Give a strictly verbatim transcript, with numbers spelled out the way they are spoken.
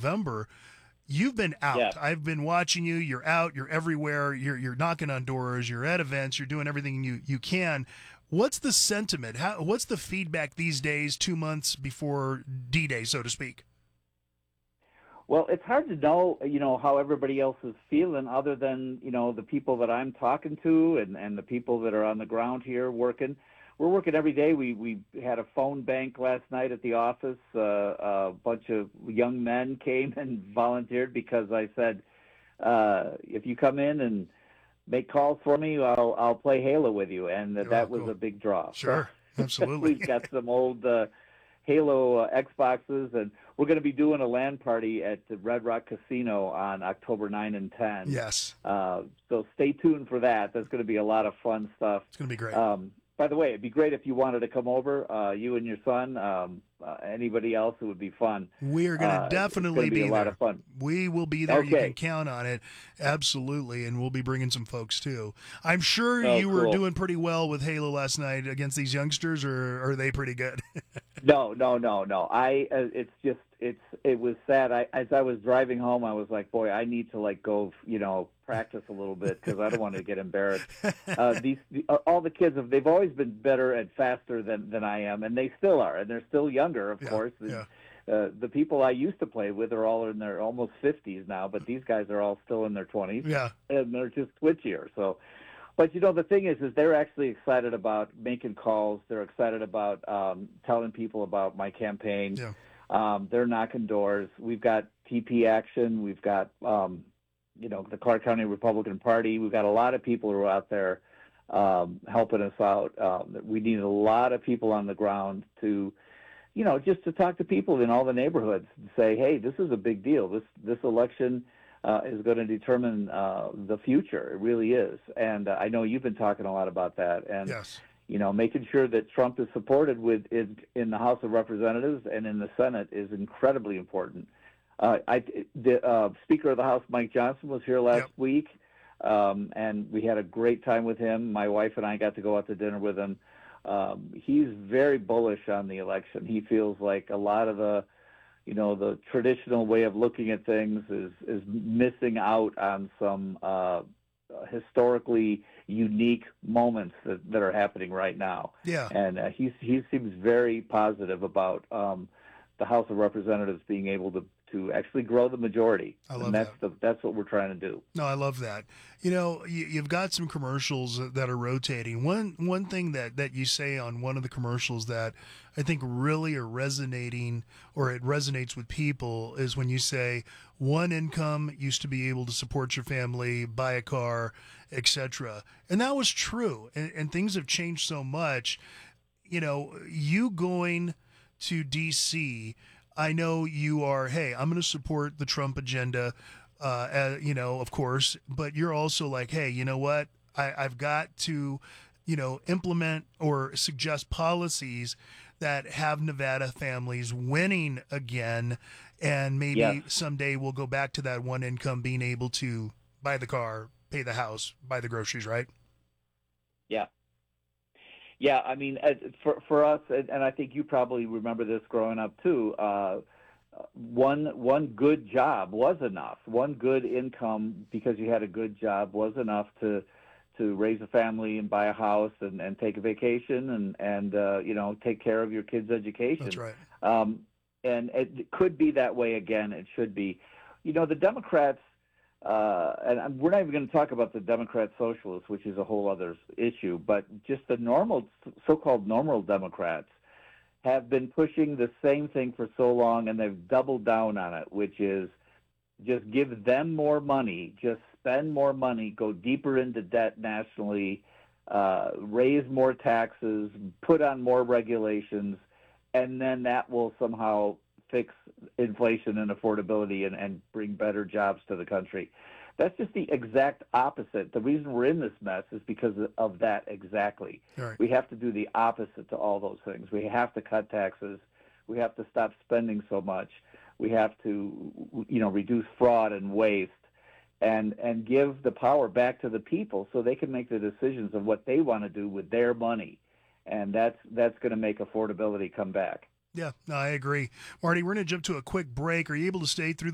November. You've been Yeah. out. I've been watching you. You're out. You're everywhere. You're you're knocking on doors. You're at events. You're doing everything you you can. What's the sentiment? How, what's the feedback these days, two months before D-Day, so to speak? Well, it's hard to know, you know, how everybody else is feeling other than, you know, the people that I'm talking to and, and the people that are on the ground here working. We're working every day. We we had a phone bank last night at the office. Uh, a bunch of young men came and volunteered because I said, uh, if you come in and make calls for me, I'll I'll play Halo with you, and that, Oh, that was cool. a big draw. So Sure. Absolutely. we've got some old uh, Halo uh, Xboxes, and we're going to be doing a LAN party at the Red Rock Casino on October ninth and tenth. Yes. Uh, so stay tuned for that. That's going to be a lot of fun stuff. It's going to be great. Um, by the way, it'd be great if you wanted to come over, uh, you and your son, um, uh, anybody else. It would be fun. We are going to Uh, it's definitely going to be, be a lot there. of fun. We will be there. You Okay. can count on it. Absolutely. And we'll be bringing some folks too. I'm sure Oh, you were cool. doing pretty well with Halo last night against these youngsters, or are they pretty good? No, no, no, no. I. Uh, it's just. It's. It was sad. I, as I was driving home, I was like, boy, I need to like go. You know, practice a little bit because I don't want to get embarrassed. Uh, these. The, uh, all the kids have. They've always been better and faster than than I am, and they still are, and they're still younger, of Yeah, course. yeah. Uh, the people I used to play with are all in their almost fifties now, but these guys are all still in their twenties, Yeah. and they're just switchier. So. But you know the thing is, is they're actually excited about making calls. They're excited about um, telling people about my campaign. Yeah. Um, they're knocking doors. We've got T P Action. We've got um, you know the Clark County Republican Party. We've got a lot of people who are out there um, helping us out. Um, we need a lot of people on the ground to, you know, just to talk to people in all the neighborhoods and say, hey, this is a big deal. This this election. Uh, is going to determine uh, the future. It really is. And uh, I know you've been talking a lot about that. And, Yes. you know, making sure that Trump is supported with in, in the House of Representatives and in the Senate is incredibly important. Uh, I, the uh, Speaker of the House, Mike Johnson, was here last Yep. week, um, and we had a great time with him. My wife and I got to go out to dinner with him. Um, he's very bullish on the election. He feels like a lot of the you know, the traditional way of looking at things is, is missing out on some uh, historically unique moments that, that are happening right now. Yeah. And uh, he, he seems very positive about um, the House of Representatives being able to, to actually grow the majority. I love and that's that. the that's what we're trying to do. No, I love that. You know, you, you've got some commercials that are rotating. One one thing that, that you say on one of the commercials that I think really are resonating, or it resonates with people, is when you say one income used to be able to support your family, buy a car, et cetera. And that was true. And, and things have changed so much. You know, you going to D C, I know you are, hey, I'm going to support the Trump agenda, uh, uh, you know, of course, but you're also like, hey, you know what? I, I've got to, you know, implement or suggest policies that have Nevada families winning again. And maybe Yes. someday we'll go back to that one income being able to buy the car, pay the house, buy the groceries, right? Yeah. Yeah, I mean, uh, for for us, and and I think you probably remember this growing up too. Uh, one one good job was enough. One good income because you had a good job was enough to to raise a family and buy a house and, and take a vacation and and uh, you know take care of your kids' education. That's right. Um, and it could be that way again. It should be. You know, the Democrats. Uh, and we're not even going to talk about the Democrat socialists, which is a whole other issue, but just the normal, so-called normal Democrats have been pushing the same thing for so long, and they've doubled down on it, which is just give them more money, just spend more money, go deeper into debt nationally, uh, raise more taxes, put on more regulations, and then that will somehow fix inflation and affordability and, and bring better jobs to the country. That's just the exact opposite. The reason we're in this mess is because of that exactly. Right. We have to do the opposite to all those things. We have to cut taxes. We have to stop spending so much. We have to, you know, reduce fraud and waste and, and give the power back to the people so they can make the decisions of what they want to do with their money. And that's, that's going to make affordability come back. Yeah, no, I agree. Marty, we're going to jump to a quick break. Are you able to stay through